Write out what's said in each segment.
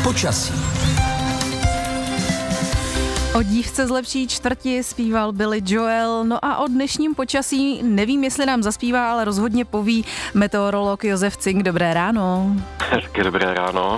Počasí. O dívce z lepší čtvrti zpíval Billy Joel, no a o dnešním počasí nevím, jestli nám zaspívá, ale rozhodně poví meteorolog Josef Cink. Dobré ráno. Hezky dobré ráno.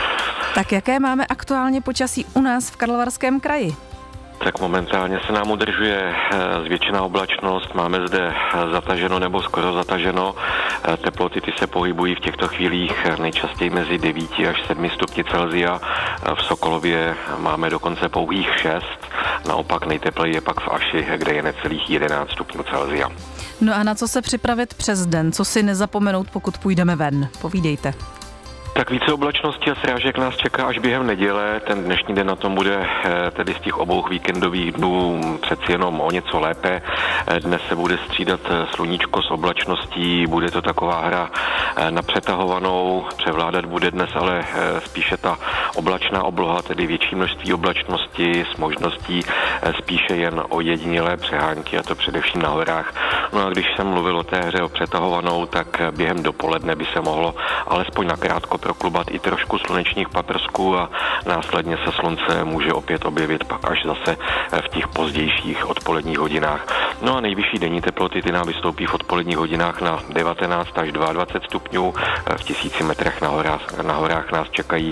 Tak jaké máme aktuálně počasí u nás v Karlovarském kraji? Tak momentálně se nám udržuje zvětšená oblačnost, máme zde zataženo nebo skoro zataženo. Teploty ty se pohybují v těchto chvílích nejčastěji mezi 9 až 7 stupni Celsia. V Sokolově máme dokonce pouhých 6, naopak nejtepleji je pak v Aši, kde je necelých 11 stupňů Celsia. No a na co se připravit přes den? Co si nezapomenout, pokud půjdeme ven? Povídejte. Tak více oblačnosti a srážek nás čeká až během neděle. Ten dnešní den na tom bude tedy z těch obou víkendových dnů přeci jenom o něco lépe. Dnes se bude střídat sluníčko s oblačností, bude to taková hra na přetahovanou. Převládat bude dnes ale spíše ta oblačná obloha, tedy větší množství oblačnosti s možností spíše jen ojedinělé přehánky, a to především na horách. No a když jsem mluvil o té hře o přetahovanou, tak během dopoledne by se mohlo alespoň nakrátko proklubat i trošku slunečních paprsků a následně se slunce může opět objevit pak až zase v těch pozdějších odpoledních hodinách. No a nejvyšší denní teploty ty nám vystoupí v odpoledních hodinách na 19 až 22 stupňů. V 1000 metrech na horách nás čekají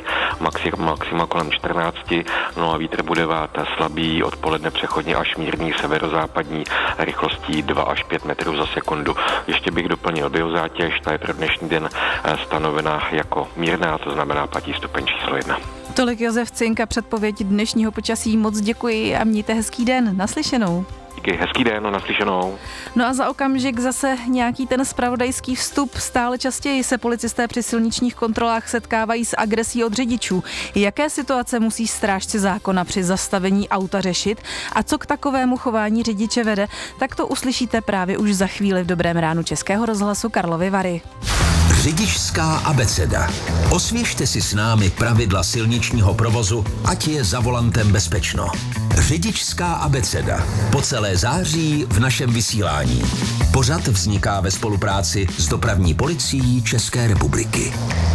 maxima kolem 14. No a vítr bude vát slabý, odpoledne přechodně až mírný severozápadní rychlostí 2 až 5 metrů za sekundu. Ještě bych doplnil biozátěž, ta je pro dnešní den stanovena jako mírná, to znamená platí stupeň číslo 1. Tolik Josef Cink a předpověď dnešního počasí. Moc děkuji a mějte hezký den. Naslyšenou. Díky, hezký den, naslyšenou. No a za okamžik zase nějaký ten zpravodajský vstup. Stále častěji se policisté při silničních kontrolách setkávají s agresí od řidičů. Jaké situace musí strážci zákona při zastavení auta řešit a co k takovému chování řidiče vede, tak to uslyšíte právě už za chvíli v Dobrém ránu Českého rozhlasu Karlovy Vary. Řidičská abeceda. Osvěžte si s námi pravidla silničního provozu, ať je za volantem bezpečno. Řidičská abeceda. Po celé září v našem vysílání. Pořad vzniká ve spolupráci s Dopravní policií České republiky.